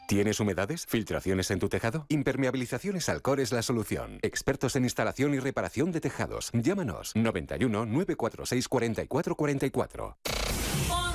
¿Tienes humedades? ¿Filtraciones en tu tejado? Impermeabilizaciones Alcor es la solución. Expertos en instalación y reparación de tejados. Llámanos 91 946 44 44.